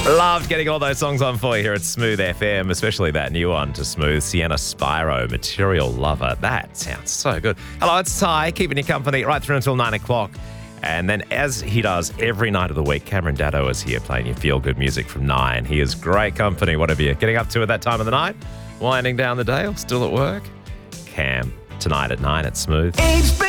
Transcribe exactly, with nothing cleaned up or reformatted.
Loved getting all those songs on for you here at Smooth F M, especially that new one to Smooth, Sienna Spyro, Material Lover. That sounds so good. Hello, it's Ty, keeping you company right through until nine o'clock. And then, as he does every night of the week, Cameron Daddo is here playing you feel-good music from nine. He is great company, whatever you're getting up to at that time of the night. Winding down the day or still at work? Cam, tonight at nine at Smooth.